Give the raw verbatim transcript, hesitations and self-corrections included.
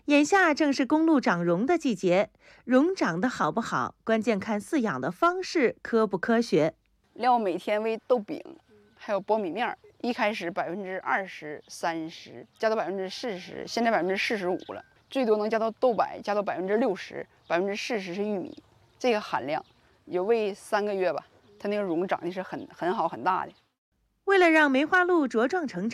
眼下正是公路长绒的季节，绒长得好不好，关键看饲养的方式科不科学。 料每天喂豆饼，还有苞米面，一开始百分之二十、三十，加到百分之四十，现在百分之四十五了，最多能加到豆白，加到百分之六十，百分之四十是玉米，这个含量有喂三个月吧，它那个绒长得是很很好很大的。 为了让梅花鹿茁壮成长，